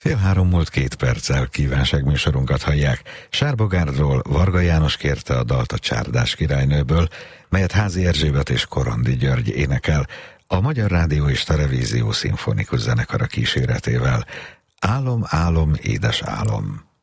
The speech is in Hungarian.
2:30 múlt 2 perccel kívánságműsorunkat hallják. Sárbogárdról Varga János kérte a dalt a Csárdás királynőből, melyet Házi Erzsébet és Korondi György énekel, a Magyar Rádió és Televízió szimfonikus zenekara kíséretével. Álom, álom, édes álom.